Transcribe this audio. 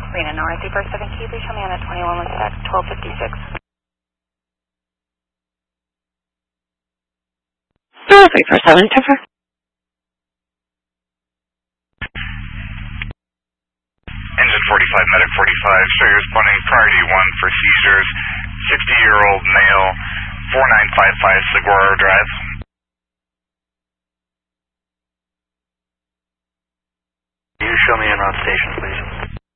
Rena North, 847 Key, please show me on a 21 with that 1256. 347, Tiffler. Engine 45, medic 45, show you responding priority 1 for seizures, 60-year-old male, 4955 Saguaro Drive. Can you show me en route station, please?